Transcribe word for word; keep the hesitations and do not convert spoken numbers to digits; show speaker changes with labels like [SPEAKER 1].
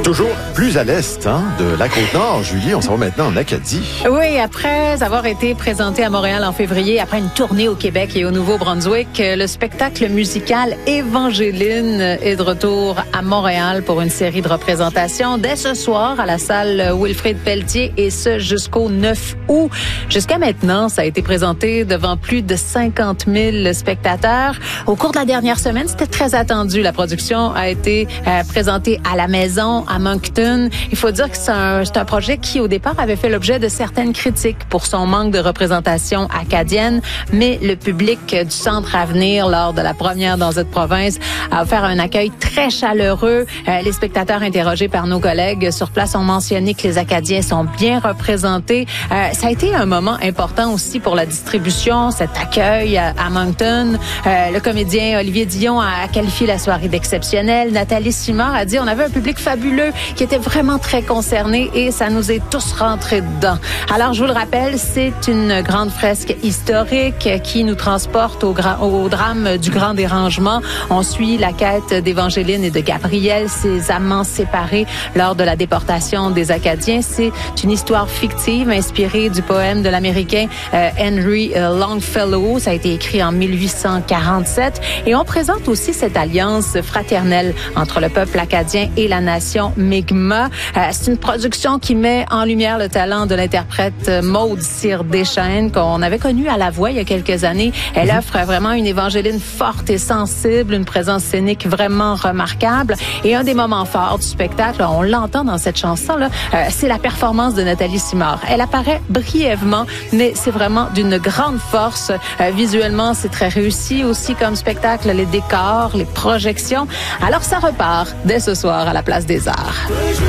[SPEAKER 1] Toujours plus à l'est hein, de la Côte-Nord. Julie, on s'en va maintenant en Acadie.
[SPEAKER 2] Oui, après avoir été présenté à Montréal en février, après une tournée au Québec et au Nouveau-Brunswick, le spectacle musical Évangéline est de retour à Montréal pour une série de représentations dès ce soir à la salle Wilfrid Pelletier et ce jusqu'au neuf août. Jusqu'à maintenant, ça a été présenté devant plus de cinquante mille spectateurs. Au cours de la dernière semaine, c'était très attendu. La production a été euh, présentée à la maison, à Moncton. Il faut dire que c'est un, c'est un projet qui, au départ, avait fait l'objet de certaines critiques pour son manque de représentation acadienne, mais le public du Centre Avenir, lors de la première dans cette province, a offert un accueil très chaleureux. Euh, les spectateurs interrogés par nos collègues sur place ont mentionné que les Acadiens sont bien représentés. Euh, ça a été un moment important aussi pour la distribution, cet accueil à, à Moncton. Euh, le comédien Olivier Dion a qualifié la soirée d'exceptionnelle. Nathalie Simard a dit on avait un public fabuleux qui était vraiment très concerné et ça nous est tous rentrés dedans. Alors, je vous le rappelle, c'est une grande fresque historique qui nous transporte au, gra- au drame du Grand Dérangement. On suit la quête d'Évangéline et de Gabriel, ces amants séparés lors de la déportation des Acadiens. C'est une histoire fictive inspirée du poème de l'Américain euh, Henry euh, Longfellow. Ça a été écrit en mille huit cent quarante-sept. Et on présente aussi cette alliance fraternelle entre le peuple acadien et la nation Mi'kmaq. Euh, c'est une production qui met en lumière le talent de l'interprète Maude Cyr Deschênes, qu'on avait connue à La Voix il y a quelques années. Elle offre vraiment une Évangéline forte et sensible, une présence scénique vraiment remarquable. Et un des moments forts du spectacle, on l'entend dans cette chanson-là, euh, c'est la performance de Nathalie Simard. Elle apparaît brièvement, mais c'est vraiment d'une grande force. Euh, visuellement, c'est très réussi aussi comme spectacle, les décors, les projections. Alors ça repart dès ce soir à la Place des Arts.